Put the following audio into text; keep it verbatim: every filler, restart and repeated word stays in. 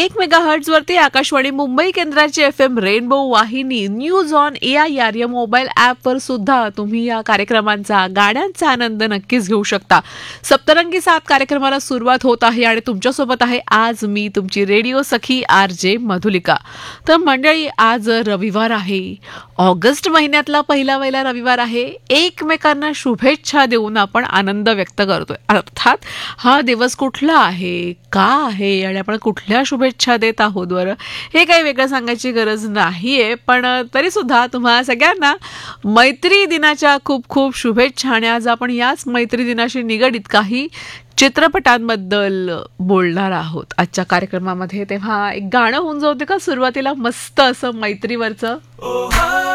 एक mega hertz वरती आकाशवाणी मुंबई केंद्राची एफ एम रेनबो वाहिनी news on A I R या मोबाईल ऍप वर सुद्धा तुम्ही या कार्यक्रमांचा गाण्यांचा आनंद नक्कीच घेऊ शकता. सप्तरंगी सात कार्यक्रमाला सुरुवात होत आहे आणि तुमच्यासोबत आहे आज मी तुमची रेडिओ सखी आर जे मधुलिका. तर मंडळी, आज रविवार आहे, ऑगस्ट महिन्यातला पहिला पहिला रविवार आहे. एकमेकांना शुभेच्छा देऊन आपण आनंद व्यक्त करतोय. अर्थात हा दिवस कुठला आहे, का आहे आणि आपण कुठल्या शुभेच्छा देत आहोत बरं, हे काही वेगळं सांगायची गरज नाहीये. पण तरी सुद्धा तुम्हाला सगळ्यांना मैत्री दिनाच्या खूप खूप शुभेच्छा. आणि आज आपण याच मैत्री दिनाशी निगडीत काही चित्रपटांबद्दल बोलणार आहोत आजच्या कार्यक्रमामध्ये. तेव्हा एक गाणं होऊन जाऊ दे का सुरुवातीला, मस्त असं मैत्रीवरचं.